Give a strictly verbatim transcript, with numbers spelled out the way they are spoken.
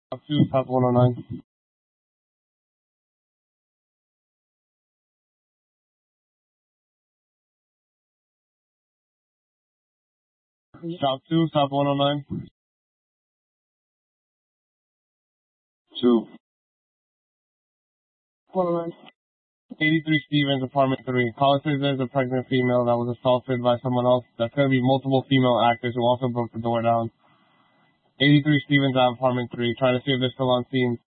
Up to South one oh nine. South two, South one oh nine. Two. one oh nine. eighty-three Stevens, apartment three. Caller says there's a pregnant female that was assaulted by someone else. That's going to be multiple female actors who also broke the door down. eighty-three Stevens, apartment three. Trying to see if they're still on scene.